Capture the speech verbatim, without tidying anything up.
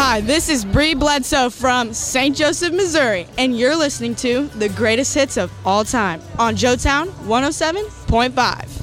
Hi, this is Bree Bledsoe from Saint Joseph, Missouri, and you're listening to the greatest hits of all time on Joetown one oh seven point five.